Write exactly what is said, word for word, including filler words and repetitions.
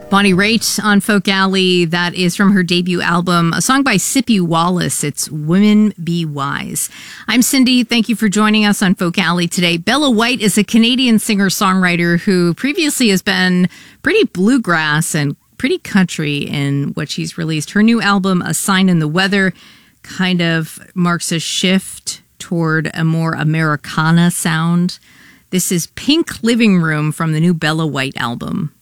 Bonnie Raitt on Folk Alley. That is from her debut album, a song by Sippy Wallace. It's Women Be Wise. I'm Cindy. Thank you for joining us on Folk Alley today. Bella White is a Canadian singer-songwriter who previously has been pretty bluegrass and pretty country in what she's released. Her new album, A Sign in the Weather, kind of marks a shift toward a more Americana sound. This is Pink Living Room from the new Bella White album.